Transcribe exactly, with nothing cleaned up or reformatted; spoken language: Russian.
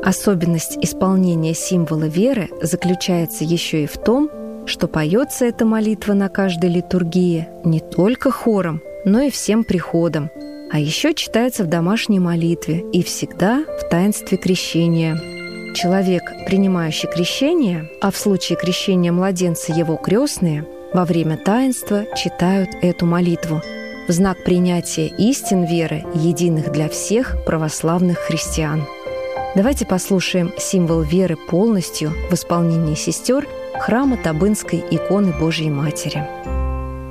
Особенность исполнения символа веры заключается еще и в том, что поется эта молитва на каждой литургии не только хором, но и всем приходом, а еще читается в домашней молитве и всегда в таинстве крещения. Человек, принимающий крещение, а в случае крещения младенца его крестные, во время таинства читают эту молитву в знак принятия истин веры, единых для всех православных христиан. Давайте послушаем символ веры полностью в исполнении сестер храма Табынской иконы Божьей Матери.